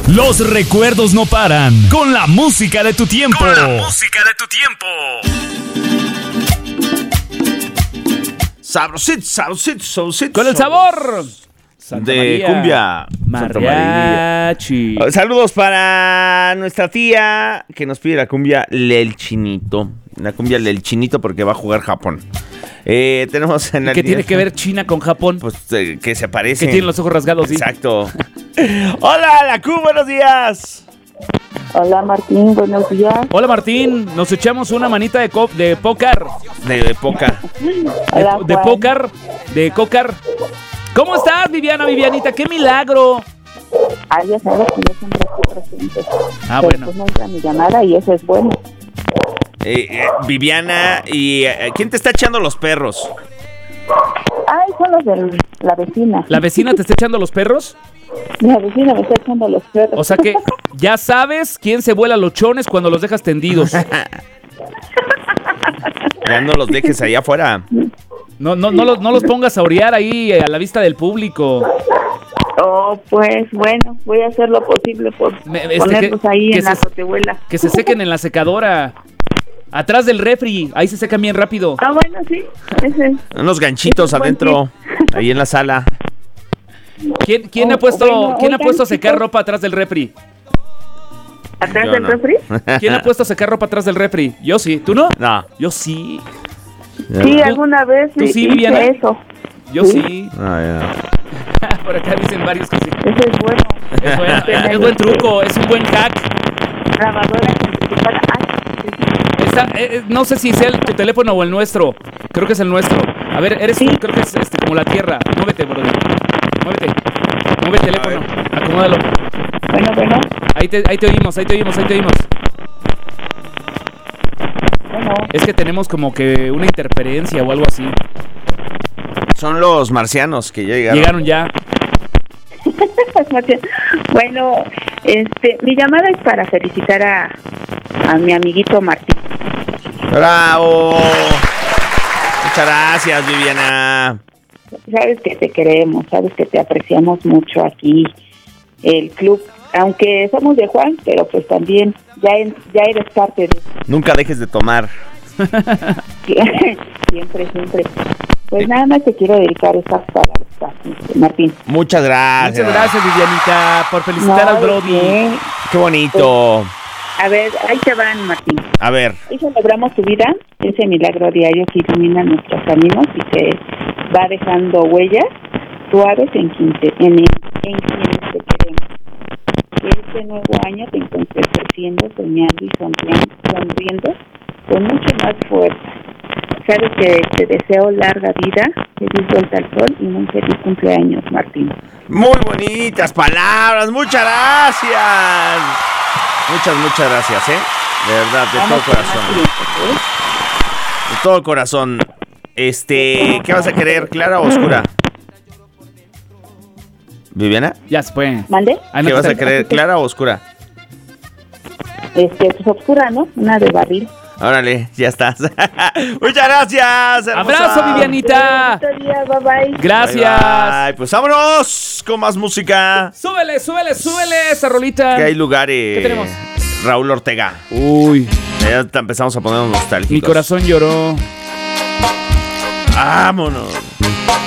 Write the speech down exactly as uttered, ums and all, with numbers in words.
Los recuerdos no paran. Con la música de tu tiempo. Con la música de tu tiempo. Sabrosito, sabrosito, sabrosito. Con el sabor Santa de María. Cumbia. Mariachi. Saludos para nuestra tía que nos pide la cumbia Lel Chinito. La cumbia Lel Chinito porque va a jugar Japón. Eh, tenemos en la ¿Qué línea... tiene que ver China con Japón? Pues eh, que se parece. Que tienen los ojos rasgados, ¿sí? Exacto. Hola, la Q, buenos días. Hola Martín, buenos días. Hola Martín, nos echamos una manita de, co- de pócar. De, de poca. Hola, De, de Juan. pócar, de cócar. ¿Cómo estás, Viviana, Vivianita? ¡Qué milagro! Ah, ya sabes que yo siempre estoy presente. Ah, Pero bueno. pues no entra mi llamada y eso es bueno. Eh, eh, Viviana, ¿y eh, quién te está echando los perros? Ay, son los de la vecina. ¿La vecina te está echando los perros? La vecina me está echando los perros. O sea que ya sabes quién se vuela los chones cuando los dejas tendidos. Ya no los dejes allá afuera. No, no, no, los, no los pongas a orear ahí a la vista del público. Oh, pues bueno, voy a hacer lo posible por Me- este, ponerlos que- ahí que en la se- azotehuela. Que se sequen en la secadora. Atrás del refri, ahí se secan bien rápido. Ah, bueno, sí. Ese. Unos ganchitos Ese es buen adentro, ahí en la sala. ¿Quién, quién Oh, ha puesto, bueno, ¿quién ha oigan, puesto a secar chicos. ropa atrás del refri? ¿Atrás Yo del no. refri? ¿Quién ha puesto a secar ropa atrás del refri? Yo sí, ¿tú no? No. Yo sí, Sí, alguna vez ¿Tú sí, hice Viviana? eso. yo sí. Ah, ya. Por acá dicen varios que sí. Ese es bueno. Es buen, es buen truco, es un buen hack. Grabadora simplificada. Ay, sí, sí. Está, eh, eh, no sé si sea el- tu teléfono o el nuestro. Creo que es el nuestro. A ver, eres Sí. tú, creo que es este, como la tierra. Muévete, brother. Muévete. Mueve el teléfono. Acomódalo. Bueno, bueno. Ahí te, ahí te oímos, ahí te oímos, ahí te oímos. Bueno. Es que tenemos como que una interferencia o algo así. Son los marcianos que ya llegaron. Llegaron ya. Bueno, este, mi llamada es para felicitar a, a mi amiguito Martín. ¡Bravo! Muchas gracias, Viviana. Sabes que te queremos, sabes que te apreciamos mucho aquí, el club, aunque somos de Juan, pero pues también ya, en- ya eres parte de Nunca dejes de tomar. siempre, siempre. Pues nada más te quiero dedicar estas palabras, este, Martín. Muchas gracias. Muchas gracias, Vivianita, por felicitar No, al Brody. bien. Qué bonito. A ver, ahí te van, Martín. A ver. Hoy celebramos tu vida, ese milagro diario que ilumina nuestros caminos y que va dejando huellas suaves en, quinte, en, en quienes te queremos. Que este nuevo año te encuentres creciendo, soñando y sonriendo, sonriendo con mucho más fuerza. Sabes que te deseo larga vida, feliz vuelta al sol y un feliz cumpleaños, Martín. Muy bonitas palabras. Muchas gracias. Muchas, muchas gracias, ¿eh? De verdad, de todo Vamos con más corazón. tiempo, ¿eh? De todo corazón. Este, ¿qué vas a querer, clara o oscura? ¿Viviana? Ya se fue. ¿Mande? Ah, no ¿Qué te vas a sal- querer, clara o oscura? Este, pues oscura, ¿no? Una de barril. Órale, ya estás. Muchas gracias, hermosa. Abrazo, Vivianita. Bonito día, bye bye. Gracias. Bye, bye. Pues vámonos con más música. Súbele, súbele, súbele esa rolita. Que hay lugares. ¿Qué tenemos? Raúl Ortega. Uy, Ya te empezamos a ponernos nostálgicos. mi corazón lloró. Vámonos.